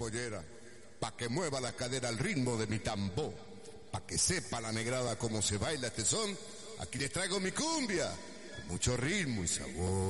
pollera, pa' que mueva la cadera al ritmo de mi tambor, pa' que sepa la negrada cómo se baila este son, aquí les traigo mi cumbia, con mucho ritmo y sabor.